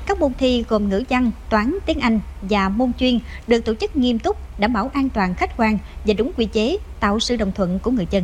Các môn thi gồm ngữ văn, toán, tiếng Anh và môn chuyên được tổ chức nghiêm túc, đảm bảo an toàn, khách quan và đúng quy chế, tạo sự đồng thuận của người dân.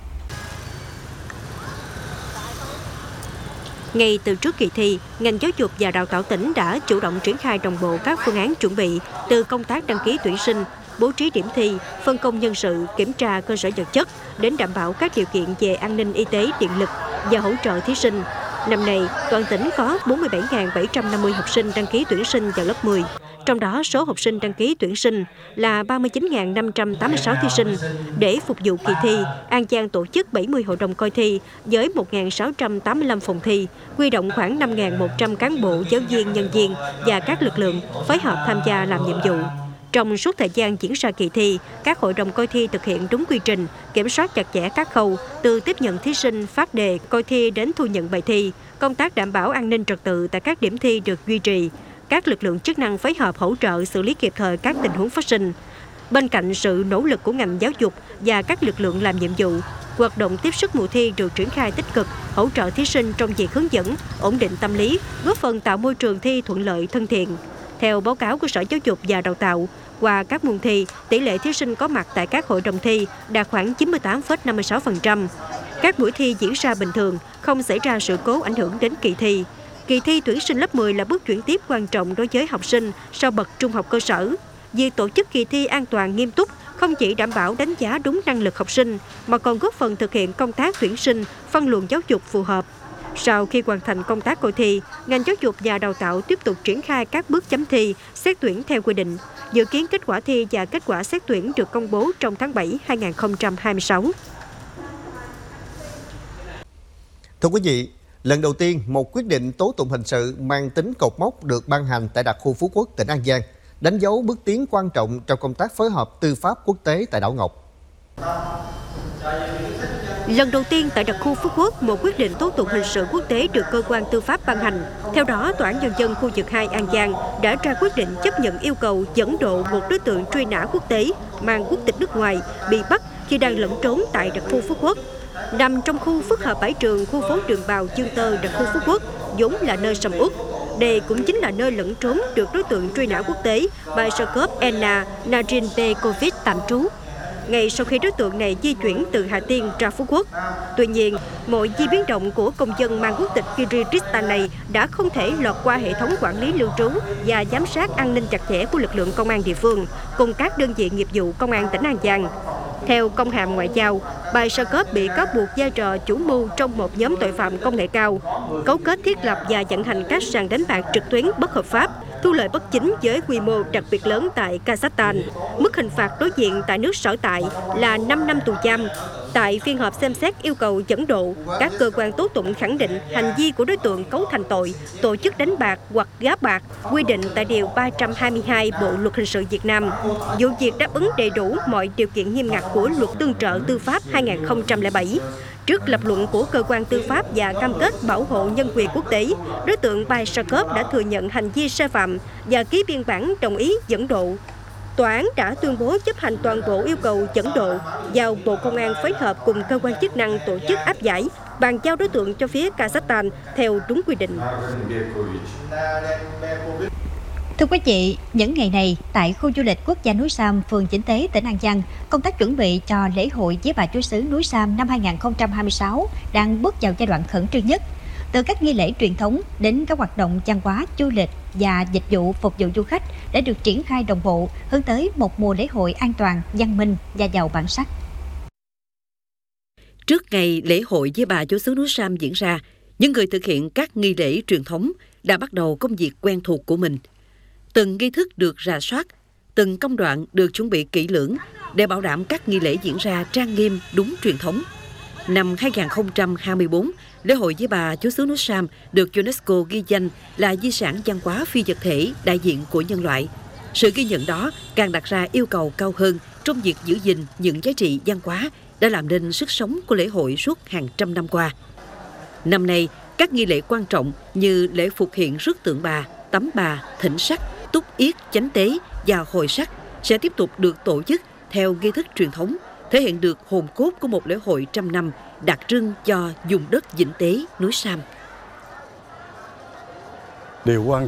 Ngay từ trước kỳ thi, ngành giáo dục và đào tạo tỉnh đã chủ động triển khai đồng bộ các phương án chuẩn bị từ công tác đăng ký tuyển sinh, bố trí điểm thi, phân công nhân sự, kiểm tra cơ sở vật chất đến đảm bảo các điều kiện về an ninh y tế, điện lực và hỗ trợ thí sinh. Năm nay, toàn tỉnh có 47.750 học sinh đăng ký tuyển sinh vào lớp 10. Trong đó, số học sinh đăng ký tuyển sinh là 39.586 thí sinh. Để phục vụ kỳ thi, An Giang tổ chức 70 hội đồng coi thi với 1.685 phòng thi, huy động khoảng 5.100 cán bộ, giáo viên, nhân viên và các lực lượng phối hợp tham gia làm nhiệm vụ. Trong suốt thời gian diễn ra kỳ thi, các hội đồng coi thi thực hiện đúng quy trình, kiểm soát chặt chẽ các khâu, từ tiếp nhận thí sinh, phát đề, coi thi đến thu nhận bài thi. Công tác đảm bảo an ninh trật tự tại các điểm thi được duy trì. Các lực lượng chức năng phối hợp hỗ trợ xử lý kịp thời các tình huống phát sinh. Bên cạnh sự nỗ lực của ngành giáo dục và các lực lượng làm nhiệm vụ, hoạt động tiếp sức mùa thi được triển khai tích cực, hỗ trợ thí sinh trong việc hướng dẫn, ổn định tâm lý, góp phần tạo môi trường thi thuận lợi, thân thiện. Theo báo cáo của Sở Giáo dục và Đào tạo, qua các môn thi, tỷ lệ thí sinh có mặt tại các hội đồng thi đạt khoảng 98,56%. Các buổi thi diễn ra bình thường, không xảy ra sự cố ảnh hưởng đến kỳ thi. Kỳ thi tuyển sinh lớp 10 là bước chuyển tiếp quan trọng đối với học sinh sau bậc trung học cơ sở. Việc tổ chức kỳ thi an toàn nghiêm túc không chỉ đảm bảo đánh giá đúng năng lực học sinh, mà còn góp phần thực hiện công tác tuyển sinh, phân luồng giáo dục phù hợp. Sau khi hoàn thành công tác coi thi, ngành giáo dục và đào tạo tiếp tục triển khai các bước chấm thi, xét tuyển theo quy định. Dự kiến kết quả thi và kết quả xét tuyển được công bố trong tháng 7 2026. Thưa quý vị, lần đầu tiên một quyết định tố tụng hình sự mang tính cột mốc được ban hành tại đặc khu Phú Quốc, tỉnh An Giang, đánh dấu bước tiến quan trọng trong công tác phối hợp tư pháp quốc tế tại đảo Ngọc. Lần đầu tiên tại đặc khu Phú Quốc, một quyết định tố tụng hình sự quốc tế được cơ quan tư pháp ban hành. Theo đó, Tòa án Nhân dân khu vực 2 An Giang đã ra quyết định chấp nhận yêu cầu dẫn độ một đối tượng truy nã quốc tế mang quốc tịch nước ngoài bị bắt khi đang lẫn trốn tại đặc khu Phú Quốc. Nằm trong khu phức hợp bãi trường khu phố Đường Bào, Dương Tơ, đặc khu Phú Quốc, vốn là nơi sầm uất. Đây cũng chính là nơi lẫn trốn được đối tượng truy nã quốc tế Baisakov Enna Narinbekovic tạm trú. Ngay sau khi đối tượng này di chuyển từ Hà Tiên ra Phú Quốc. Tuy nhiên, mọi di biến động của công dân mang quốc tịch Kyrgyzstan này đã không thể lọt qua hệ thống quản lý lưu trú và giám sát an ninh chặt chẽ của lực lượng công an địa phương, cùng các đơn vị nghiệp vụ công an tỉnh An Giang. Theo công hàm ngoại giao, Baisakov bị cáo buộc vai trò chủ mưu trong một nhóm tội phạm công nghệ cao, cấu kết thiết lập và vận hành các sàn đánh bạc trực tuyến bất hợp pháp, thu lợi bất chính với quy mô đặc biệt lớn tại Kazakhstan. Mức hình phạt đối diện tại nước sở tại là 5 năm tù giam. Tại phiên họp xem xét yêu cầu dẫn độ, các cơ quan tố tụng khẳng định hành vi của đối tượng cấu thành tội tổ chức đánh bạc hoặc gá bạc, quy định tại Điều 322 Bộ Luật Hình sự Việt Nam. Vụ việc đáp ứng đầy đủ mọi điều kiện nghiêm ngặt của Luật Tương trợ Tư pháp 2007. Trước lập luận của cơ quan tư pháp và cam kết bảo hộ nhân quyền quốc tế, đối tượng Baisakov đã thừa nhận hành vi sai phạm và ký biên bản đồng ý dẫn độ. Tòa án đã tuyên bố chấp hành toàn bộ yêu cầu dẫn độ, giao Bộ Công an phối hợp cùng cơ quan chức năng tổ chức áp giải, bàn giao đối tượng cho phía Kazakhstan theo đúng quy định. Thưa quý vị, những ngày này, tại khu du lịch quốc gia núi Sam, phường Chỉnh Tế, tỉnh An Giang, công tác chuẩn bị cho lễ hội Vía Bà Chúa Xứ núi Sam năm 2026 đang bước vào giai đoạn khẩn trương nhất. Từ các nghi lễ truyền thống đến các hoạt động văn hóa, du lịch và dịch vụ phục vụ du khách đã được triển khai đồng bộ, hướng tới một mùa lễ hội an toàn, văn minh và giàu bản sắc. Trước ngày lễ hội Vía Bà Chúa Xứ núi Sam diễn ra, những người thực hiện các nghi lễ truyền thống đã bắt đầu công việc quen thuộc của mình. Từng nghi thức được rà soát, từng công đoạn được chuẩn bị kỹ lưỡng để bảo đảm các nghi lễ diễn ra trang nghiêm đúng truyền thống. Năm 2024, lễ hội Vía Bà Chúa Xứ núi Sam được UNESCO ghi danh là di sản văn hóa phi vật thể đại diện của nhân loại. Sự ghi nhận đó càng đặt ra yêu cầu cao hơn trong việc giữ gìn những giá trị văn hóa đã làm nên sức sống của lễ hội suốt hàng trăm năm qua. Năm nay, các nghi lễ quan trọng như lễ phục hiện rước tượng bà, tắm bà, thỉnh sắc, túc yết, chánh tế và hồi sắc sẽ tiếp tục được tổ chức theo nghi thức truyền thống, thể hiện được hồn cốt của một lễ hội trăm năm đặc trưng cho vùng đất Vĩnh Tế, núi Sam. Điều quan